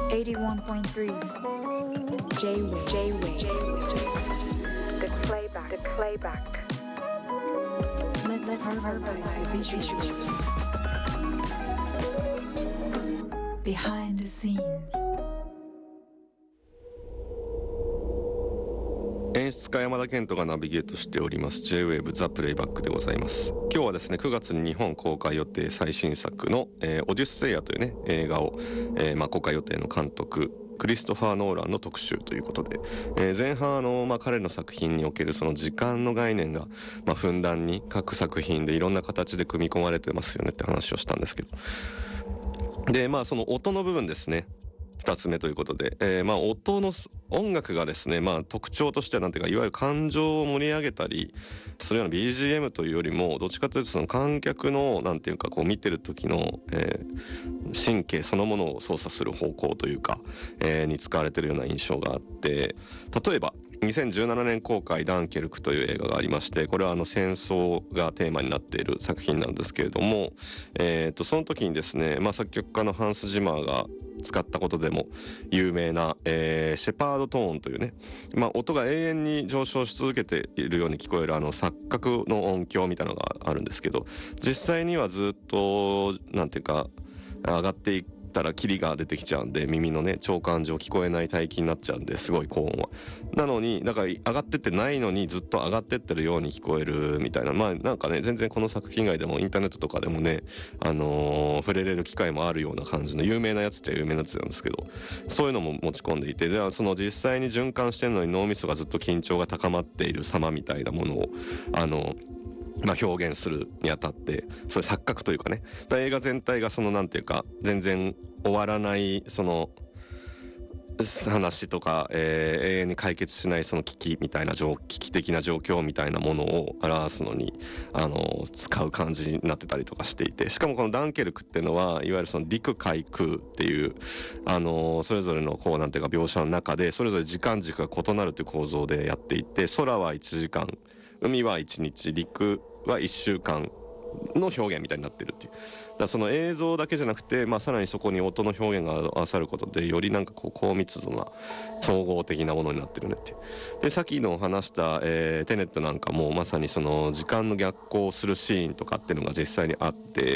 81.3 J-Wave The playback Let's harmonize the visuals Behind the scenes 演出家山田健人がナビゲートしております J-Wave ザ・プレイバックでございます。今日はですね9月に日本公開予定最新作の、オデュッセイアというね映画を、公開予定の監督クリストファー・ノーランの特集ということで、前半彼の作品におけるその時間の概念が、ふんだんに各作品でいろんな形で組み込まれてますよねって話をしたんですけど、でその音の部分ですね2つ目ということで、音の音楽がですね、特徴としてはなんていうかいわゆる感情を盛り上げたりするような BGM というよりもどっちかというとその観客のなんていうかこう見てる時の、神経そのものを操作する方向というか、に使われているような印象があって、例えば2017年公開ダンケルクという映画がありまして、これは戦争がテーマになっている作品なんですけれども、その時にですね、作曲家のハンス・ジマーが使ったことでも有名な、シェパードトーンというね、音が永遠に上昇し続けているように聞こえる錯覚の音響みたいなのがあるんですけど、実際にはずっとなんていうか上がっていったらキリが出てきちゃうんで耳のね聴感上聞こえない帯域になっちゃうんですごい高音はなのにだから上がってってないのにずっと上がってってるように聞こえるみたいな、なんかね全然この作品以外でもインターネットとかでもね触れれる機会もあるような感じの有名なやつっちゃ有名なやつなんですけど、そういうのも持ち込んでいて、ではその実際に循環してるのに脳みそがずっと緊張が高まっている様みたいなものを表現するにあたってそういう錯覚というかね、映画全体がそのなんていうか全然終わらないその話とか、永遠に解決しないその危機みたいな危機的な状況みたいなものを表すのに使う感じになってたりとかしていて、しかもこのダンケルクっていうのはいわゆるその陸海空っていうそれぞれのこうなんていうか描写の中でそれぞれ時間軸が異なるという構造でやっていて、空は1時間海は1日陸は1週間の表現みたいになってるっていう、だからその映像だけじゃなくて、さらにそこに音の表現が合わさることでよりなんかこう高密度な総合的なものになってるねっていう。でさっきの話した、テネットなんかもまさにその時間の逆行するシーンとかっていうのが実際にあって、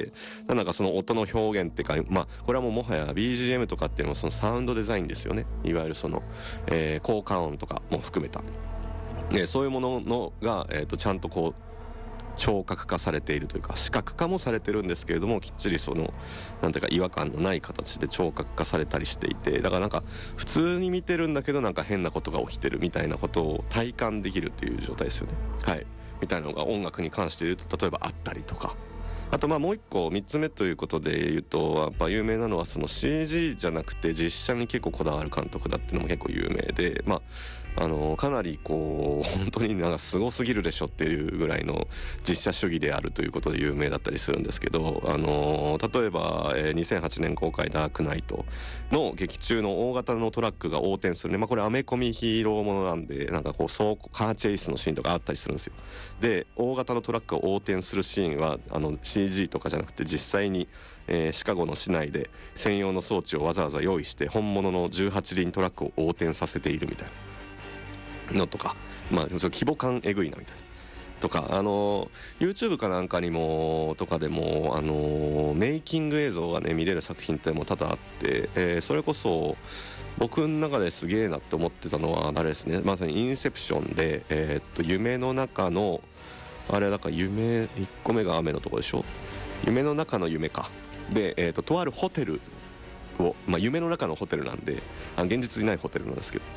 なんかその音の表現っていうか、これはもはや BGM とかっていうのもそのサウンドデザインですよね、いわゆるその、効果音とかも含めた、そういうものが、ちゃんとこう聴覚化されているというか視覚化もされてるんですけれども、きっちりそのなんていうか違和感のない形で聴覚化されたりしていて、だからなんか普通に見てるんだけどなんか変なことが起きてるみたいなことを体感できるっていう状態ですよね。はい、みたいなのが音楽に関して言うと例えばあったりとか、あともう一個3つ目ということで言うとやっぱ有名なのはその CG じゃなくて実写に結構こだわる監督だっていうのも結構有名で、かなりこう本当になんかすごすぎるでしょっていうぐらいの実写主義であるということで有名だったりするんですけど、例えば、2008年公開ダークナイトの劇中の大型のトラックが横転するね、これアメコミヒーローものなんでなんかこうカーチェイスのシーンとかあったりするんですよ。で大型のトラックが横転するシーンはCG とかじゃなくて実際に、シカゴの市内で専用の装置をわざわざ用意して本物の18輪トラックを横転させているみたいなのとか、規模感えぐいなみたいなとか、YouTube かなんかにもとかでもメイキング映像がね見れる作品っても多々あって、それこそ僕の中ですげえなって思ってたのはあれですね、まさにインセプションで、夢の中のあれだから1個目が雨のとこでしょ、夢の中の夢かで、とあるホテルを、夢の中のホテルなんで現実にないホテルなんですけど